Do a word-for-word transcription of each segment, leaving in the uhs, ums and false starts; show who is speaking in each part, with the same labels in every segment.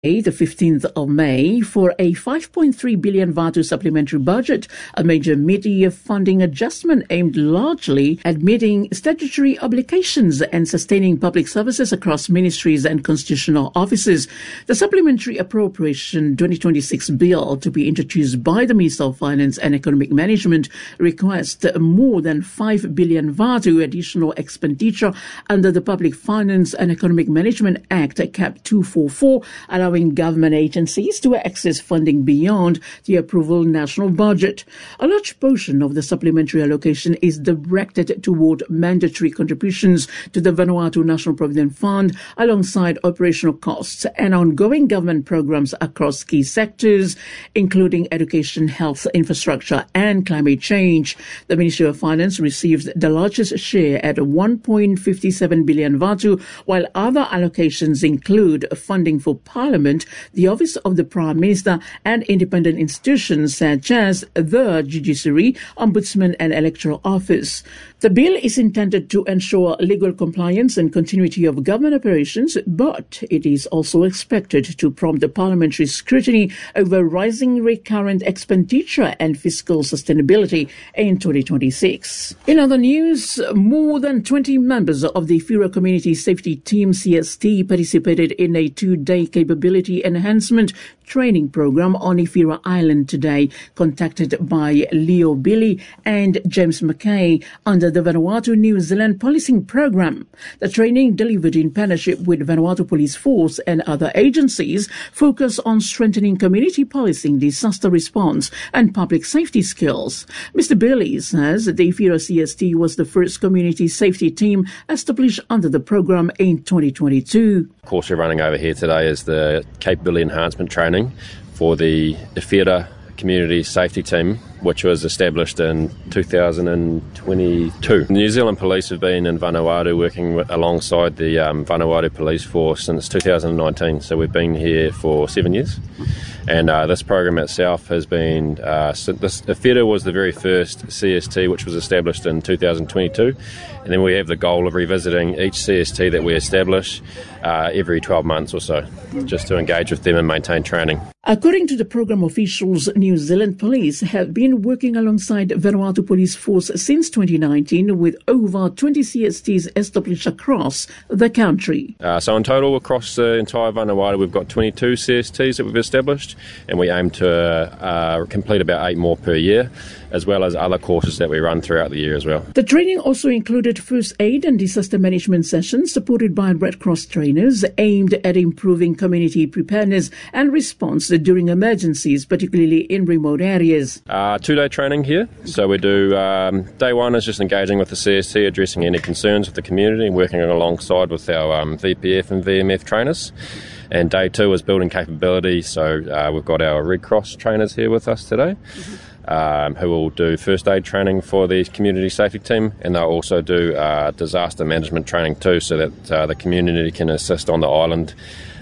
Speaker 1: the fifteenth of May, for a five point three billion Vaatu supplementary budget, a major mid-year funding adjustment aimed largely at meeting statutory obligations and sustaining public services across ministries and constitutional offices. The Supplementary Appropriation twenty twenty-six bill, to be introduced by the Minister of Finance and Economic Management, requests more than five billion Vaatu additional expenditure under the Public Finance and Economic Management Act, Cap two forty-four, allowing government agencies to access funding beyond the approval national budget. A large portion of the supplementary allocation is directed toward mandatory contributions to the Vanuatu National Provident Fund, alongside operational costs and ongoing government programs across key sectors, including education, health, infrastructure, and climate change. The Ministry of Finance received the largest share at one point five seven billion Vaatu, while other allocations include funding for Parliament, the Office of the Prime Minister, and independent institutions such as the Judiciary, Ombudsman, and Electoral Office. The bill is intended to ensure legal compliance and continuity of government operations, but it is also expected to prompt the parliamentary scrutiny over rising recurrent expenditure and fiscal sustainability in twenty twenty-six. In other news, more than twenty members of the Whewera Community Safety Team C S T participated in a two-day capability enhancement training program on Whewera Island today, conducted by Leo Billy and James McKay under the Vanuatu New Zealand Policing Program. The training, delivered in partnership with Vanuatu Police Force and other agencies, focus on strengthening community policing, disaster response, and public safety skills. Mister Billy says the Whewera C S T was the first community safety team established under the program in twenty twenty-two.
Speaker 2: The course we're running over here today is the capability enhancement training for the Whewera Community Safety Team, which was established in two thousand twenty-two. The New Zealand Police have been in Vanuatu working with, alongside the um, Vanuatu Police Force since two thousand nineteen, so we've been here for seven years. And uh, this program itself has been, uh, so this, Whewera was the very first C S T, which was established in two thousand twenty-two, and then we have the goal of revisiting each C S T that we establish uh, every twelve months or so, just to engage with them and maintain training.
Speaker 1: According to the program officials, New Zealand Police have been working alongside Vanuatu Police Force since twenty nineteen, with over twenty C S Ts established across the country.
Speaker 2: Uh, so in total, across the entire Vanuatu, we've got twenty-two C S Ts that we've established, and we aim to uh, complete about eight more per year, as well as other courses that we run throughout the year as well.
Speaker 1: The training also included first aid and disaster management sessions supported by Red Cross trainers, aimed at improving community preparedness and response during emergencies, particularly in remote areas.
Speaker 2: Uh, two-day training here. So we do, um, day one is just engaging with the C S T, addressing any concerns with the community and working alongside with our um, V P F and V M F trainers. And day two is building capability. So uh, we've got our Red Cross trainers here with us today, mm-hmm. um, who will do first aid training for the community safety team, and they'll also do uh, disaster management training too, so that uh, the community can assist on the island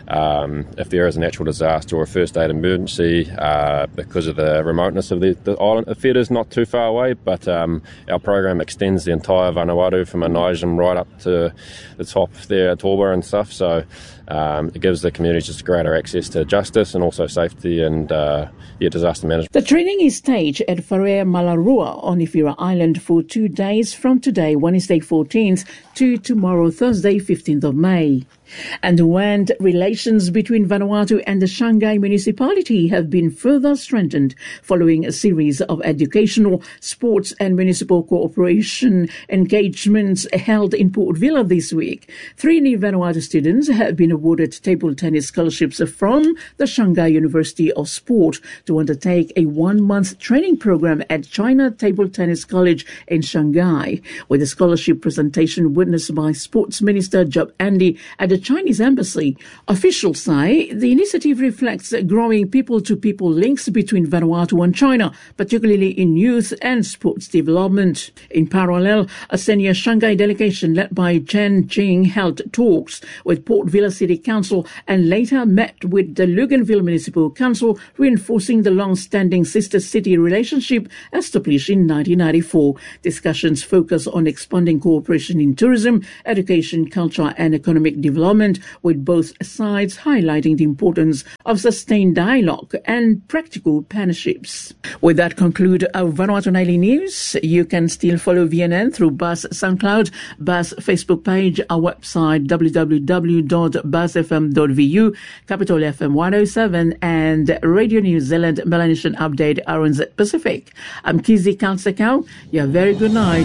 Speaker 2: Um, if there is a natural disaster or a first aid emergency, uh, because of the remoteness of the, the island. Whewera is not too far away, but um, our program extends the entire Vanuatu from Anaijam right up to the top there at Torba and stuff, so um, it gives the community just greater access to justice and also safety and uh, yeah, disaster management.
Speaker 1: The training is staged at Wharea Malarua on Whewera Island for two days from today, Wednesday fourteenth, to tomorrow, Thursday fifteenth of May. And when relations between Vanuatu and the Shanghai municipality have been further strengthened following a series of educational, sports and municipal cooperation engagements held in Port Vila this week. Three new Vanuatu students have been awarded table tennis scholarships from the Shanghai University of Sport to undertake a one-month training program at China Table Tennis College in Shanghai, with a scholarship presentation witnessed by Sports Minister Job Andy at the Chinese embassy. Officials say the initiative reflects growing people-to-people links between Vanuatu and China, particularly in youth and sports development. In parallel, a senior Shanghai delegation led by Chen Jing held talks with Port Vila City City Council and later met with the Luganville Municipal Council, reinforcing the long-standing sister city relationship established in nineteen ninety-four. Discussions focus on expanding cooperation in tourism, education, culture and economic development, with both sides highlighting the importance of sustained dialogue and practical partnerships. With that conclude our Vanuatu Nightly News. You can still follow V N N through Buzz SoundCloud, Buzz Facebook page, our website w w w dot buzz f m dot v u, Capital F M one oh seven and Radio New Zealand Melanesian Update R N Z Pacific. I'm Kizzy Kalsekau. You have a very good night.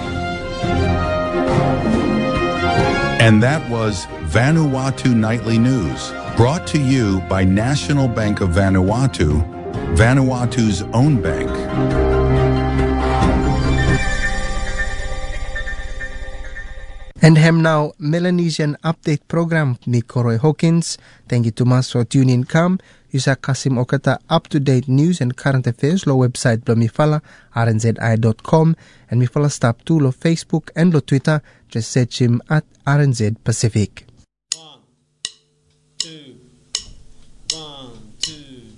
Speaker 3: And that was Vanuatu Nightly News, brought to you by National Bank of Vanuatu, Vanuatu's own bank.
Speaker 4: And hem now Melanesian Update Program ni Koroy Hawkins. Thank you to mas for tuning come. Yusa Kasim Okata up-to-date news and current affairs lo website blo mifala r n z i dot com and mifala stop to lo Facebook and lo Twitter. Just search him at R N Z Pacific.
Speaker 5: One, two, one, two.